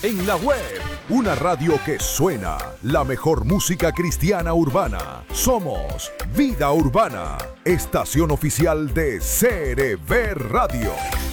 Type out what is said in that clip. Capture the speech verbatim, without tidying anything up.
en la web, una radio que suena, la mejor música cristiana urbana. Somos Vida Urbana, estación oficial de C R V Radio.